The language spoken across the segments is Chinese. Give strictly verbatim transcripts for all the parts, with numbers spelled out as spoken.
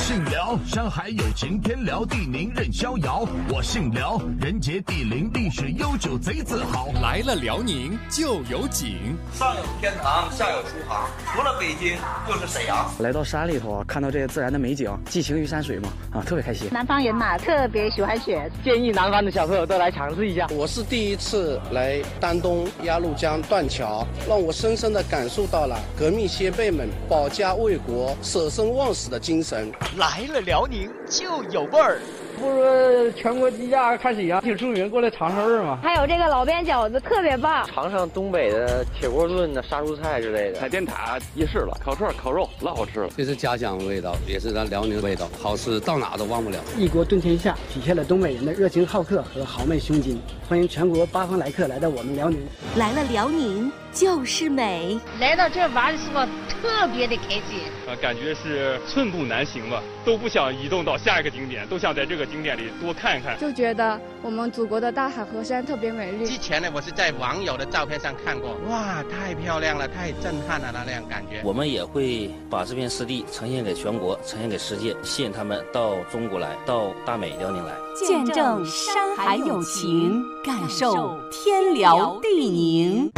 姓辽，山海有情，天辽地宁任逍遥。我姓辽，人杰地灵，历史悠久，贼自豪。 来了辽宁就有景， 上有天堂，下有书行，除了北京就是沈阳。 来到山里头，看到这些自然的美景，寄情于山水嘛，啊，特别开心。 南方人嘛，特别喜欢雪， 建议南方的小朋友都来尝试一下。 我是第一次来丹东鸭绿江断桥，让我深深地感受到了革命先辈们保家卫国、舍生忘死的精神。 来了辽宁就有味儿。 不是全国低价看沈阳挺出名，过来尝尝味儿嘛。 还有这个老边饺子特别棒， 尝尝东北的铁锅炖的杀猪菜之类的。 海淀塔夜市了，烤串烤肉老好吃了， 这是家乡味道，也是咱辽宁味道，好吃到哪都忘不了。 一锅炖天下，体现了东北人的热情好客和豪迈胸襟。欢迎全国八方来客来到我们辽宁。 来了辽宁就是美， 来到这玩的时候特别的开心啊，感觉是寸步难行吧，都不想移动到下一个景点，都想在这个景点里多看看。 就觉得我们祖国的大海河山特别美丽。 之前呢，我是在网友的照片上看过，哇，太漂亮了，太震撼了，那样感觉。 我们也会把这片湿地呈现给全国，呈现给世界，吸引他们到中国来，到大美辽宁来， 见证山海有情，感受天辽地宁。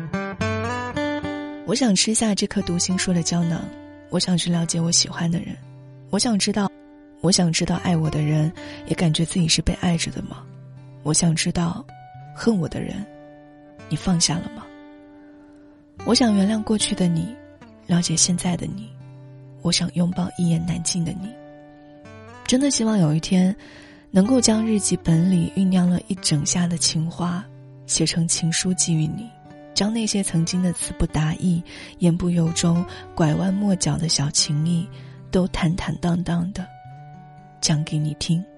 我想吃下这颗读心术的胶囊，我想去了解我喜欢的人，我想知道我想知道爱我的人也感觉自己是被爱着的吗？我想知道恨我的人你放下了吗？我想原谅过去的你，了解现在的你，我想拥抱一言难尽的你。真的希望有一天能够将日记本里酝酿了一整夏的情话写成情书寄予你，将那些曾经的词不达意、言不由衷、拐弯抹角的小情意都坦坦荡荡的讲给你听。